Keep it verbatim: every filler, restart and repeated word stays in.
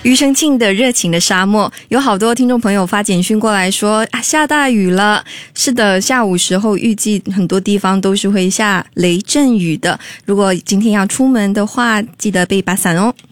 庾澄庆的热情的沙漠，有好多听众朋友发简讯过来说啊，下大雨了。是的，下午时候预计很多地方都是会下雷阵雨的。如果今天要出门的话，记得备把伞哦。